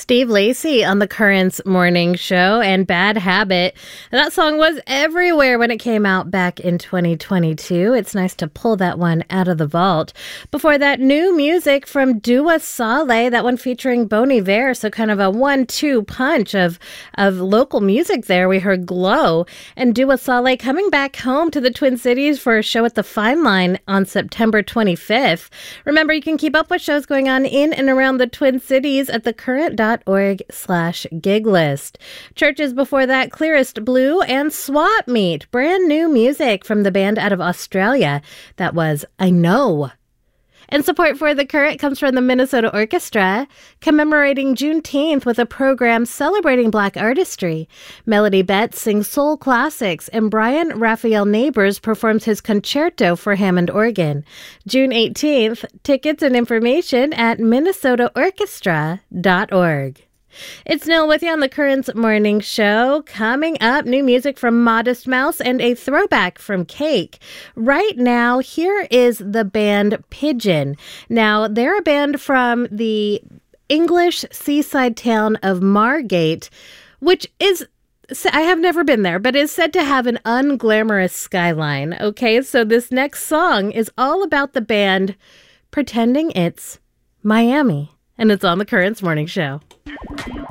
Steve Lacy on the Currents Morning Show and Bad Habit. That song was everywhere when it came out back in 2022. It's nice to pull that one out of the vault. Before that, new music from Dua Saleh, that one featuring Bon Iver, so kind of a 1-2 punch of local music there. We heard Glow, and Dua Saleh coming back home to the Twin Cities for a show at the Fine Line on September 25th. Remember, you can keep up with shows going on in and around the Twin Cities at thecurrent.org/gig list. Churches before that, Clearest Blue and Swap Meet. Brand new music from the band out of Australia. That was I Know. And support for The Current comes from the Minnesota Orchestra, commemorating Juneteenth with a program celebrating Black artistry. Melody Betts sings soul classics, and Brian Raphael Neighbors performs his concerto for Hammond organ. June 18th, tickets and information at minnesotaorchestra.org. It's Nil with you on the Currents Morning Show. Coming up, new music from Modest Mouse and a throwback from Cake. Right now, here is the band Pigeon. Now, they're a band from the English seaside town of Margate, which is, I have never been there, but is said to have an unglamorous skyline. Okay, so this next song is all about the band pretending it's Miami, and it's on the Currents Morning Show.